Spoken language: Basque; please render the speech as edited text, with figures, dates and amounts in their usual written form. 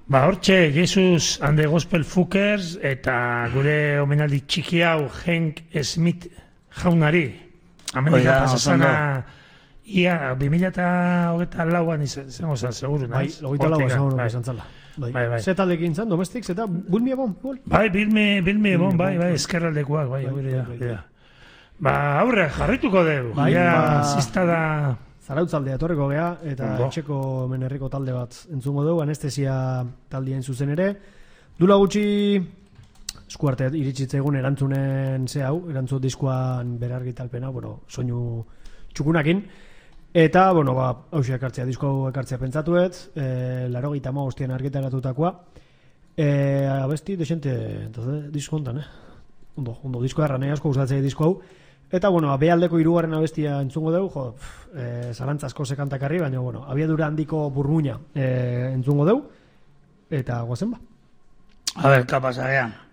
Hortxe, Jesus and the Gospel Fuckers eta gure omenaldi txiki hau Hank Smith jaunari. Amerika pasazana ia 2024an izango zen, seguru, nahiz? 24 seguru izan zala. Bai. Zetaldekin zan, Domestics eta Bilme Ebon? Bai, Bilme Ebon, bai, eskerraldekoak, bai. Aurre, jarrituko dugu. Zista da... Zarautzaldea etorriko gea, eta etxeko menerriko talde bat entzungo dugu, anestesia taldien zuzen ere. Dula gutxi eskuarte iritsitza egun erantzunen erantzun diskoan berargitalpena, soinu txukunakin. Eta, hausia ekartzea, disko hau ekartzea pentsatuet, 85 argitaratutakoa. Abesti, desente, disko hontan, Ondo, disko erran, asko gustatzea disko hau. Eta, bealdeko hirugarren abestia entzungo dugu, zarantzasko sekantakarri, baina, abiadura handiko burmuina entzungo dugu. Eta, guazen ba. A ver, kapasa, gean.